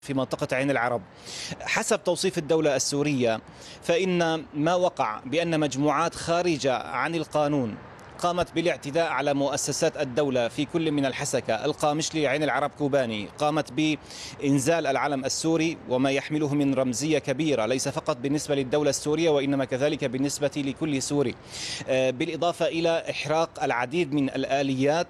في منطقة عين العرب. حسب توصيف الدولة السورية فإن ما وقع بأن مجموعات خارجة عن القانون قامت بالاعتداء على مؤسسات الدولة في كل من الحسكة، القامشلي، عين العرب، كوباني، قامت بإنزال العلم السوري وما يحمله من رمزية كبيرة ليس فقط بالنسبة للدولة السورية وإنما كذلك بالنسبة لكل سوري، بالإضافة إلى إحراق العديد من الآليات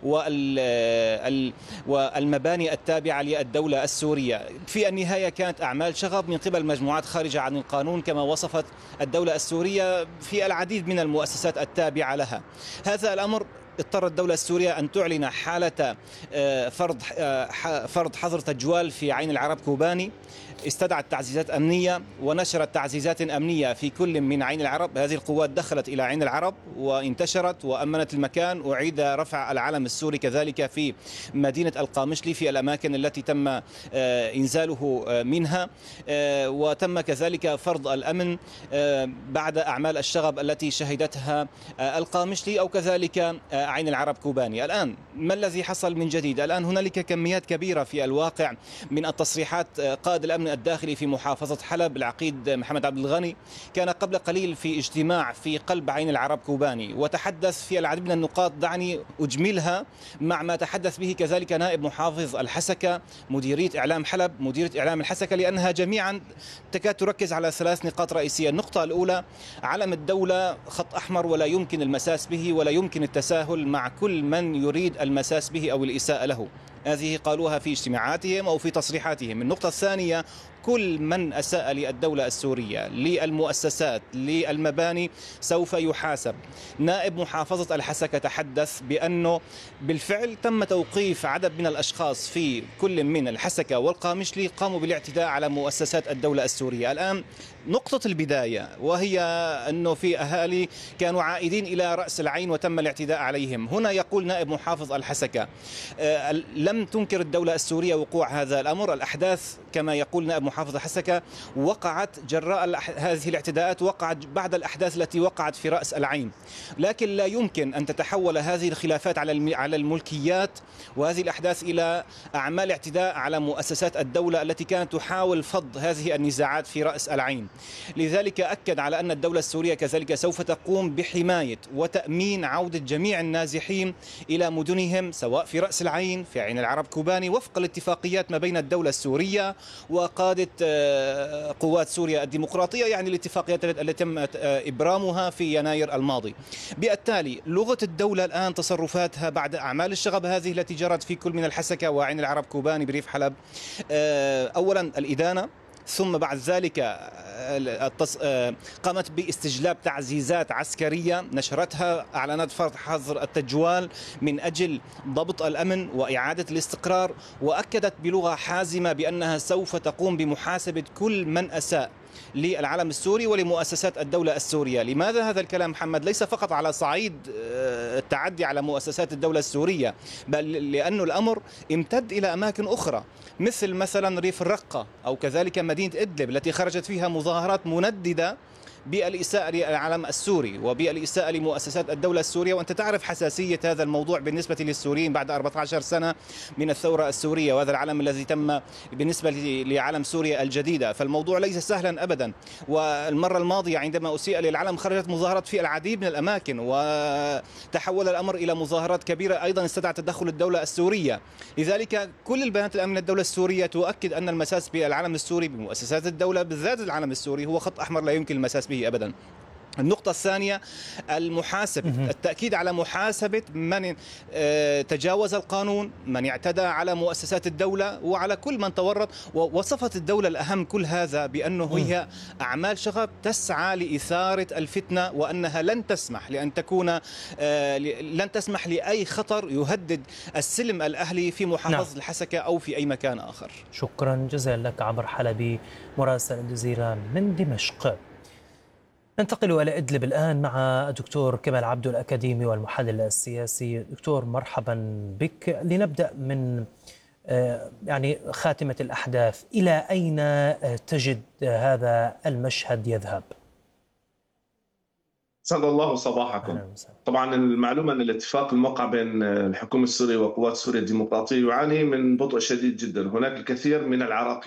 والمباني التابعة للدولة السورية. في النهاية كانت أعمال شغب من قبل مجموعات خارجة عن القانون كما وصفت الدولة السورية في العديد من المؤسسات التابعة لها. هذا الأمر اضطرت الدولة السورية أن تعلن حالة فرض حظر تجوال في عين العرب كوباني، استدعت تعزيزات أمنية ونشرت تعزيزات أمنية في كل من عين العرب. هذه القوات دخلت إلى عين العرب وانتشرت وأمنت المكان، وأعيد رفع العلم السوري كذلك في مدينة القامشلي في الأماكن التي تم إنزاله منها، وتم كذلك فرض الأمن بعد أعمال الشغب التي شهدتها القامشلي أو كذلك عين العرب كوباني. الآن ما الذي حصل من جديد؟ الآن هنالك كميات كبيرة في الواقع من التصريحات. قائد الأمن الداخلي في محافظة حلب العقيد محمد عبد الغني كان قبل قليل في اجتماع في قلب عين العرب كوباني وتحدث في العديد من النقاط، دعني أجملها مع ما تحدث به كذلك نائب محافظ الحسكة، مديرية إعلام حلب، مديرية إعلام الحسكة، لأنها جميعا تكاد تركز على 3 نقاط رئيسية. النقطة الأولى: علم الدولة خط أحمر ولا يمكن المساس به ولا يمكن التساهل مع كل من يريد المساس به أو الإساءة له. هذه قالوها في اجتماعاتهم أو في تصريحاتهم. النقطة الثانية: كل من أساء للدولة السورية، للمؤسسات، للمباني سوف يحاسب. نائب محافظة الحسكة تحدث بأنه بالفعل تم توقيف عدد من الأشخاص في كل من الحسكة والقامشلي قاموا بالاعتداء على مؤسسات الدولة السورية. الآن نقطة البداية وهي أنه في أهالي كانوا عائدين إلى رأس العين وتم الاعتداء عليهم. هنا يقول نائب محافظ الحسكة لم تنكر الدولة السورية وقوع هذا الأمر. الأحداث كما يقول نائب محافظ الحسكة وقعت جراء هذه الاعتداءات، وقعت بعد الأحداث التي وقعت في رأس العين، لكن لا يمكن أن تتحول هذه الخلافات على الملكيات وهذه الأحداث إلى أعمال اعتداء على مؤسسات الدولة التي كانت تحاول فض هذه النزاعات في رأس العين. لذلك أكد على أن الدولة السورية كذلك سوف تقوم بحماية وتأمين عودة جميع النازحين إلى مدنهم سواء في رأس العين، في عين العرب كوباني، وفق الاتفاقيات ما بين الدولة السورية وقادة قوات سوريا الديمقراطية، يعني الاتفاقيات التي تم إبرامها في يناير الماضي. بالتالي لغة الدولة الآن تصرفاتها بعد أعمال الشغب هذه التي جرت في كل من الحسكة وعين العرب كوباني بريف حلب، أولا الإدانة، ثم بعد ذلك قامت باستجلاب تعزيزات عسكرية نشرتها، أعلنت فرض حظر التجوال من أجل ضبط الأمن وإعادة الاستقرار، وأكدت بلغة حازمة بأنها سوف تقوم بمحاسبة كل من أساء للعلم السوري ولمؤسسات الدولة السورية. لماذا هذا الكلام محمد؟ ليس فقط على صعيد التعدي على مؤسسات الدولة السورية، بل لأن الأمر امتد إلى أماكن أخرى مثلا ريف الرقة أو كذلك مدينة إدلب التي خرجت فيها مظاهرات منددة بالإساءة للعلم السوري وبالإساءة لمؤسسات الدولة السورية. وأنت تعرف حساسية هذا الموضوع بالنسبة للسوريين بعد 14 سنة من الثورة السورية، وهذا العلم الذي تم بالنسبة لعلم سوريا الجديدة، فالموضوع ليس سهلا أبدا. والمرة الماضية عندما أسيء للعلم خرجت مظاهرات في العديد من الأماكن وتحول الأمر إلى مظاهرات كبيرة أيضا استدعت تدخل الدولة السورية. لذلك كل البيانات الآن من الدولة السورية تؤكد أن المساس بالعلم السوري بمؤسسات الدولة بالذات العلم السوري هو خط أحمر لا يمكن المساس به أبدا. النقطة الثانية: المحاسبة، التأكيد على محاسبة من تجاوز القانون، من اعتدى على مؤسسات الدولة وعلى كل من تورط. ووصفت الدولة الأهم كل هذا بأنه هي أعمال شغب تسعى لإثارة الفتنة، وأنها لن تسمح لن تسمح لأي خطر يهدد السلم الأهلي في محافظة الحسكة أو في أي مكان آخر. شكرا جزيلا لك عمر حلبي مراسل الجزيرة من دمشق. ننتقل إلى إدلب الآن مع الدكتور كمال عبدو الأكاديمي والمحلل السياسي. دكتور مرحبا بك. لنبدأ من خاتمة الأحداث، إلى أين تجد هذا المشهد يذهب؟ سعد الله صباحكم. طبعا المعلومة أن الاتفاق الموقع بين الحكومة السورية وقوات سوريا الديمقراطية يعاني من بطء شديد جدا. هناك الكثير من العراقيل